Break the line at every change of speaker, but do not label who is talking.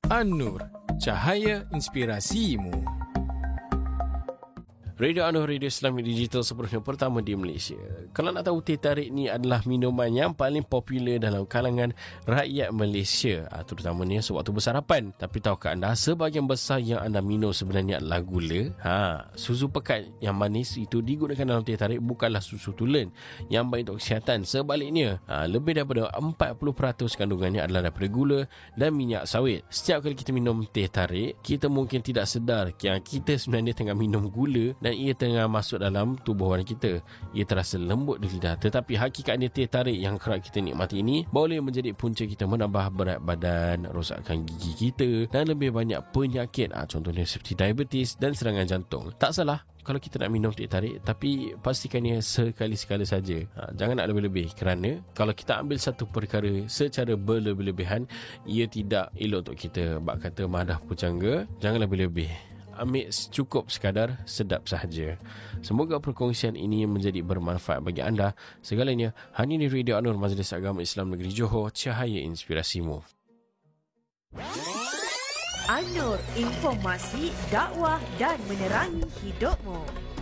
An-Nur, cahaya inspirasimu. Radio An-Nur, radio Islamic digital sepenuhnya pertama di Malaysia. Kalau nak tahu, teh tarik ni adalah minuman yang paling popular dalam kalangan rakyat Malaysia, terutamanya sewaktu bersarapan. Tapi tahukah anda, sebahagian besar yang anda minum sebenarnya adalah gula. Susu pekat yang manis itu digunakan dalam teh tarik bukanlah susu tulen yang baik untuk kesihatan. Sebaliknya, lebih daripada 40% kandungannya adalah daripada gula dan minyak sawit. Setiap kali kita minum teh tarik, kita mungkin tidak sedar yang kita sebenarnya tengah minum gula dan ia tengah masuk dalam tubuh badan kita. Ia terasa lembut di lidah. Tetapi hakikatnya teh tarik yang kerap kita nikmati ini boleh menjadi punca kita menambah berat badan, rosakkan gigi kita dan lebih banyak penyakit, contohnya seperti diabetes dan serangan jantung. Tak salah kalau kita nak minum teh tarik, tapi pastikannya sekali-sekala saja. Jangan nak lebih-lebih, kerana kalau kita ambil satu perkara secara berlebih-lebihan, ia tidak elok untuk kita. Bak kata madah pujangga, jangan lebih-lebih. Ambil cukup sekadar, sedap sahaja. Semoga perkongsian ini menjadi bermanfaat bagi anda. Segalanya hanya di Radio An-Nur, Majlis Agama Islam Negeri Johor, cahaya inspirasimu.
An-Nur, informasi, dakwah dan menerangi hidupmu.